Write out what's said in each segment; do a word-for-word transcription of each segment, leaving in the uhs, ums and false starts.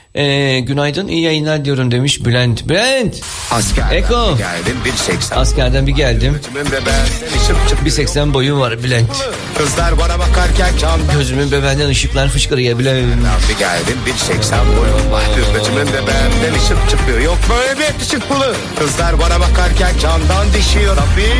Ee, günaydın, iyi yayınlar diyorum demiş Bülent. Bülent! Askerden Eko! bir geldim bir seksen. Askerden bir geldim. bir seksen boyum var Bülent. Kızlar bana bakarken camdan. Gözümün bebeğinden ışıklar fışkırıyor Bülent. Bir geldim bir seksen boyum var. Gözümün bebeğinden ışık çıkıyor. Yok böyle bir yakışıklı. Kızlar bana bakarken camdan düşüyor.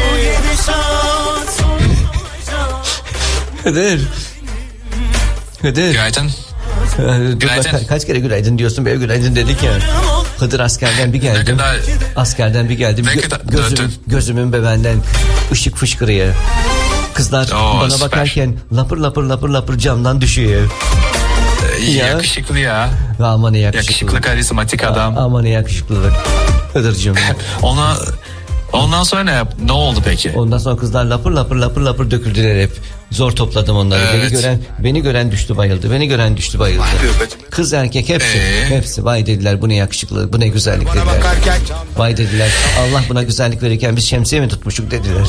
Kadir. Kadir. Günaydın. Dur bak, ka- kaç kere günaydın diyorsun, be günaydın dedik ya. Hıdır askerden bir geldim. kadar- Askerden bir geldim. Ne Gö- kadar- gözüm, dur, dur. gözümün bebeğinden ışık fışkırıyor. Kızlar Oo, bana süper. bakarken lapır lapır lapır lapır camdan düşüyor. İyi, Ya. yakışıklı ya. Aman ne yakışıklı. Yakışıklı, karizmatik adam. Aman ne yakışıklılık. Hıdırcığım. Ona ondan sonra ne yap? Ne oldu peki? Ondan sonra kızlar lapır lapır lapır lapır döküldüler hep. Zor topladım onları. Evet. Beni gören beni gören düştü bayıldı. Beni gören düştü bayıldı. Kız erkek hepsi. Ee? Hepsi vay dediler, bu ne yakışıklı, bu ne güzellik Bana dediler. bakarken camdan. Vay dediler, Allah buna güzellik verirken biz şemsiye mi tutmuşuk dediler.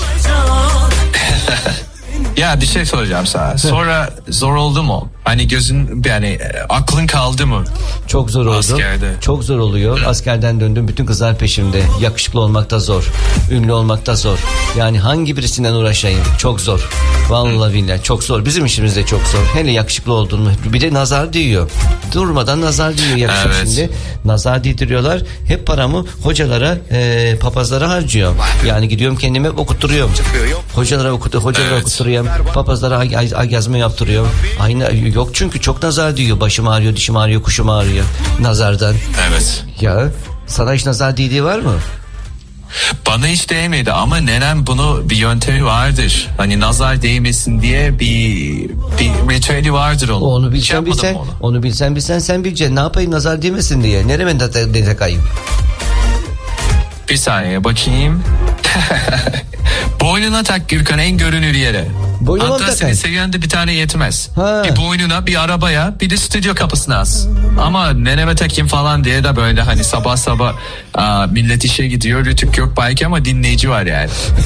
Ya bir şey soracağım sana. Sonra zor oldu mu? Hani gözün yani e, aklın kaldı mı? Çok zor oldu. Askerde. Çok zor oluyor. Askerden döndüm, bütün kızlar peşimde. Yakışıklı olmak da zor. Ünlü olmak da zor. Yani hangi birisinden uğraşayım? Çok zor. Vallahi billahi çok zor. Bizim işimiz de çok zor. Hele yakışıklı olduğunu. Bir de nazar değiyor. Durmadan nazar değiyor yakışık Evet. şimdi. Nazar değdiriyorlar. Hep paramı hocalara, e, papazlara harcıyorum. Yani gidiyorum kendime okutturuyorum. Hocalara okut, hocalara Evet. okutturuyorum. Papazlara ay, ay, ay yazma yaptırıyorum. Aynı yok çünkü çok nazar değiyor. Başım ağrıyor, dişim ağrıyor, kuşum ağrıyor. Nazardan. Evet. Ya sana hiç nazar değdiği var mı? Bana hiç değmedi ama nenem bunu bir yöntemi vardır. Hani nazar değmesin diye bir bir ritüeli vardır onun. Onu Hiç bilsen yapmadın bilsen, mı onu? onu bilsen bilsen sen bileceksin. Ne yapayım nazar değmesin diye. Nereme de, de takayım? Bir saniye bakayım. Boynuna tak Gürkan, en görünür yere. Boynuma mı Hatta takayım? senin seviyen de bir tane yetmez. Ha. Bir boynuna, bir arabaya, bir de stüdyo kapısına as. Ama neneme takayım falan diye de böyle hani sabah sabah aa, millet işe gidiyor, rütük yok belki ama dinleyici var yani.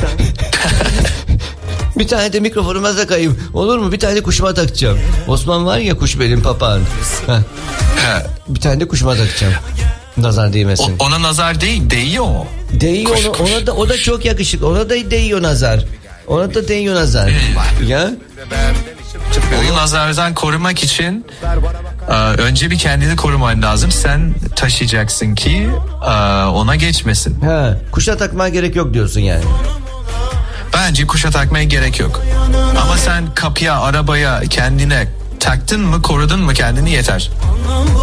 Bir tane de mikrofonuma takayım. Olur mu? Bir tane de kuşuma takacağım. Osman var ya, kuş benim papağan. Heh. Ha, Bir tane de kuşuma takacağım. Nazar o, değmesin. ona nazar değil, değiyor o. Değiyor Kuş, ona, kuş. ona da o da çok yakışıklı. Ona da değiyor nazar. Ona da değiyor nazar. Ya Onu nazardan korumak için aa, önce bir kendini koruman lazım. Sen taşıyacaksın ki aa, ona geçmesin. ha, kuşa takmaya gerek yok diyorsun yani. Bence kuşa takmaya gerek yok. Ama sen kapıya, arabaya, kendine taktın mı, korudun mu kendini yeter.